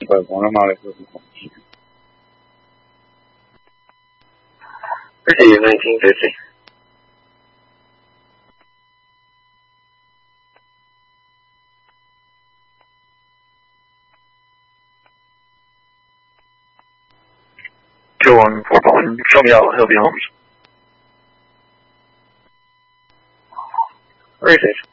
广州马来是 30 1950. Go on, show me out, he'll be home. Where is it?